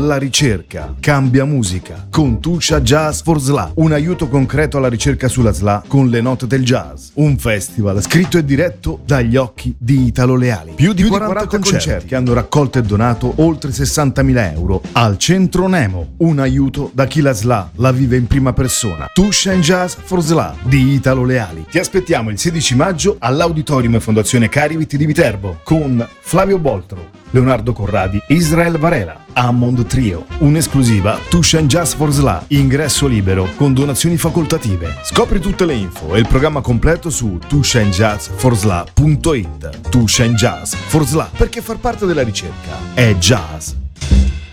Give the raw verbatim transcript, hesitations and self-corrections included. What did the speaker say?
alla ricerca. Cambia musica con Tuscia Jazz for S L A, un aiuto concreto alla ricerca sulla S L A con le note del jazz. Un festival scritto e diretto dagli occhi di Italo Leali. Più di, Più quaranta, di quaranta concerti, concerti che hanno raccolto e donato oltre sessantamila euro al Centro Nemo. Un aiuto da chi la S L A la vive in prima persona. Tuscia Jazz for S L A di Italo Leali. Ti aspettiamo il sedici maggio all'Auditorium e Fondazione Carivit di Viterbo con Flavio Boltro, Leonardo Corradi, Israel Varela, Hammond Trio. Un'esclusiva Tuscia Jazz for S L A, ingresso libero con donazioni facoltative. Scopri tutte le info e il programma completo su tuscia jazz for s l a punto it. Tuscia Jazz for S L A, perché far parte della ricerca è jazz.